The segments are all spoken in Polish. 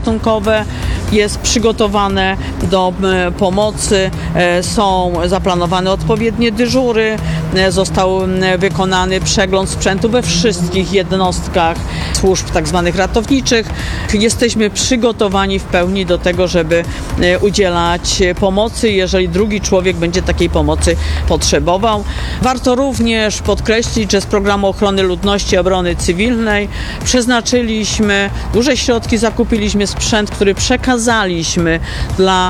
ratunkowe jest przygotowane do pomocy, są zaplanowane odpowiednie dyżury, został wykonany przegląd sprzętu we wszystkich jednostkach służb tak zwanych ratowniczych. Jesteśmy przygotowani w pełni do tego, żeby udzielać pomocy, jeżeli drugi człowiek będzie takiej pomocy potrzebował. Warto również podkreślić, że z Programu Ochrony Ludności i Obrony Cywilnej przeznaczyliśmy duże środki, zakupiliśmy sprzęt, który przekazaliśmy dla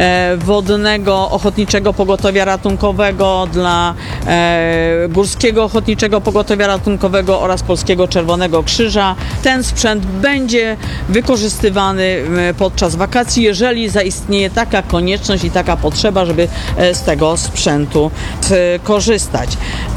Wodnego Ochotniczego Pogotowia Ratunkowego, dla Górskiego Ochotniczego Pogotowia Ratunkowego oraz Polskiego Czerwonego Krzyża. Ten sprzęt będzie wykorzystywany podczas wakacji, jeżeli zaistnieje taka konieczność i taka potrzeba, żeby z tego sprzętu korzystać.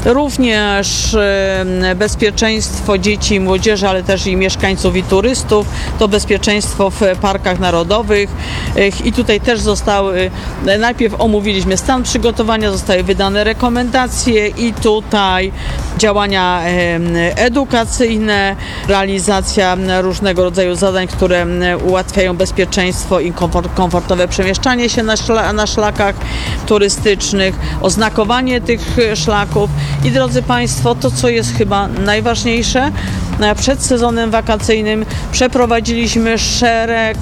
Również bezpieczeństwo dzieci i młodzieży, ale też i mieszkańców i turystów, to bezpieczeństwo w parkach narodowych i tutaj też najpierw omówiliśmy stan przygotowania, zostały wydane rekomendacje i tutaj działania edukacyjne, realizacja różnego rodzaju zadań, które ułatwiają bezpieczeństwo i komfortowe przemieszczanie się na szlakach turystycznych, oznakowanie tych szlaków i drodzy Państwo, to co jest chyba najważniejsze, przed sezonem wakacyjnym przeprowadziliśmy szereg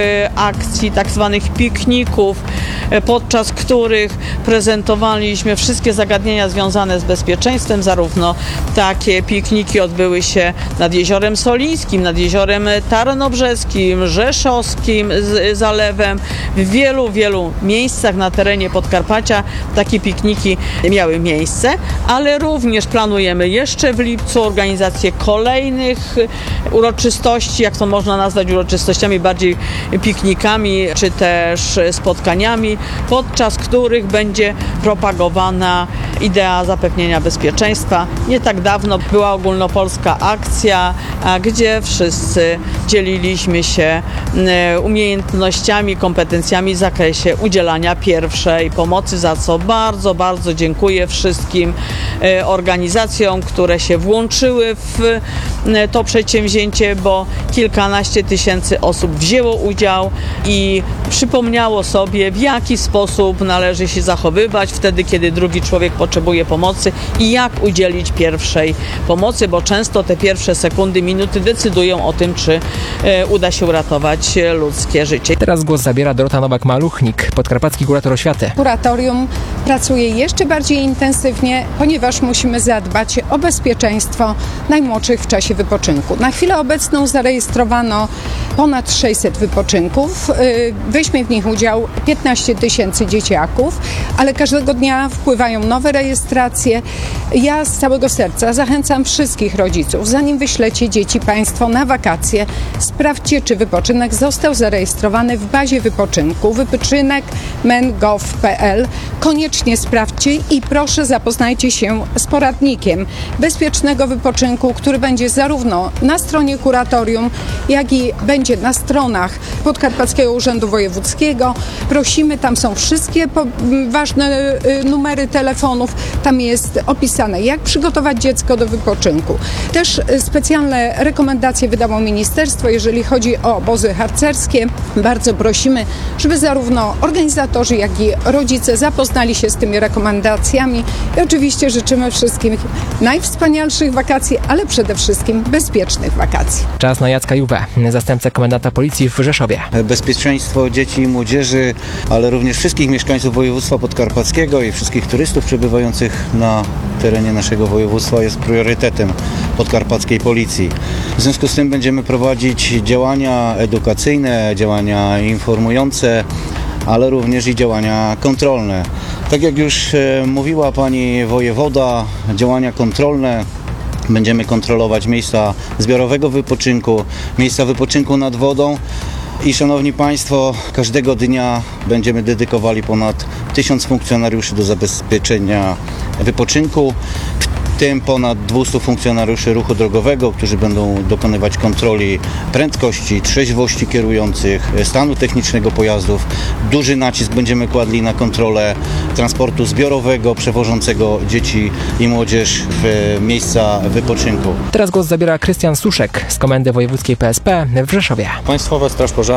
akcji, tak zwanych pikników, podczas których prezentowaliśmy wszystkie zagadnienia związane z bezpieczeństwem. Zarówno takie pikniki odbyły się nad Jeziorem Solińskim, nad Jeziorem Tarnobrzeskim, Rzeszowskim zalewem. W wielu miejscach na terenie Podkarpacia takie pikniki miały miejsce, ale również planujemy jeszcze w lipcu organizację kolejnych uroczystości, jak to można nazwać uroczystościami, bardziej piknikami, czy też spotkaniami, podczas których będzie propagowana idea zapewnienia bezpieczeństwa. Nie tak dawno była ogólnopolska akcja, gdzie wszyscy dzieliliśmy się umiejętnościami, kompetencjami w zakresie udzielania pierwszej pomocy, za co bardzo dziękuję wszystkim organizacjom, które się włączyły w to przedsięwzięcie, bo kilkanaście tysięcy osób wzięło udział i przypomniało sobie, w jaki sposób należy się zachowywać wtedy, kiedy drugi człowiek potrzebuje pomocy i jak udzielić pierwszej pomocy, bo często te pierwsze sekundy, minuty decydują o tym, czy uda się uratować ludzkie życie. Teraz głos zabiera Dorota Nowak-Maluchnik, podkarpacki kurator oświaty. Kuratorium pracuje jeszcze bardziej intensywnie, ponieważ musimy zadbać o bezpieczeństwo najmłodszych w czasie wypoczynku. Na chwilę obecną zarejestrowano ponad 600 wypoczynków. Weźmie w nich udział 15 tysięcy dzieciaków, ale każdego dnia wpływają nowe rejestracje. Ja z całego serca zachęcam wszystkich rodziców, zanim wyślecie dzieci Państwo na wakacje, sprawdźcie, czy wypoczynek został zarejestrowany w bazie wypoczynku wypoczynek.men.gov.pl. Koniecznie sprawdźcie i proszę zapoznajcie się z poradnikiem bezpiecznego wypoczynku, który będzie zarówno na stronie kuratorium, jak i będzie na stronach Podkarpackiego Urzędu Wojewódzkiego. Prosimy, tam są wszystkie ważne numery telefonów, tam jest opisane, jak przygotować dziecko do wypoczynku. Też specjalne rekomendacje wydało ministerstwo, jeżeli chodzi o obozy harcerskie. Bardzo prosimy, żeby zarówno organizatorzy, jak i rodzice zapoznali się z tymi rekomendacjami i oczywiście życzymy wszystkim najwspanialszych wakacji, ale przede wszystkim bezpiecznych wakacji. Czas na Jacka Juwę, zastępcę komendanta policji w Rzeszowie. Bezpieczeństwo dzieci i młodzieży, ale również wszystkich mieszkańców województwa podkarpackiego i wszystkich turystów przebywających na terenie naszego województwa jest priorytetem podkarpackiej policji. W związku z tym będziemy prowadzić działania edukacyjne, działania informujące, ale również i działania kontrolne. Tak jak już mówiła pani wojewoda, działania kontrolne. Będziemy kontrolować miejsca zbiorowego wypoczynku, miejsca wypoczynku nad wodą i szanowni Państwo, każdego dnia będziemy dedykowali ponad 1000 funkcjonariuszy do zabezpieczenia wypoczynku, w tym ponad 200 funkcjonariuszy ruchu drogowego, którzy będą dokonywać kontroli prędkości, trzeźwości kierujących, stanu technicznego pojazdów. Duży nacisk będziemy kładli na kontrolę transportu zbiorowego przewożącego dzieci i młodzież w miejsca wypoczynku. Teraz głos zabiera Krystian Suszek z Komendy Wojewódzkiej PSP w Rzeszowie. Państwowa Straż Pożarna